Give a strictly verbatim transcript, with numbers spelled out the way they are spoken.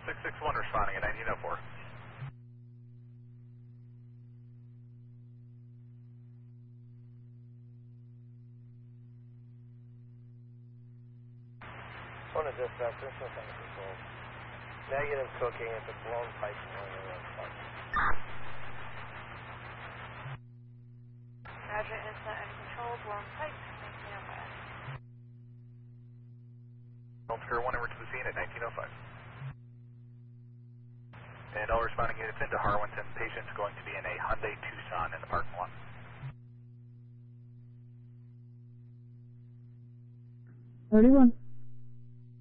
six six one responding at nineteen oh four. One to dispatch, this is under control. Negative cooking, it's a blown pipe in one of the parts. Roger, incident under control, blown pipe, nineteen oh five. Ultra one over to the scene at nineteen oh five. And all responding units into Harwinton. Patient's going to be in a Hyundai Tucson in the parking lot. thirty-one.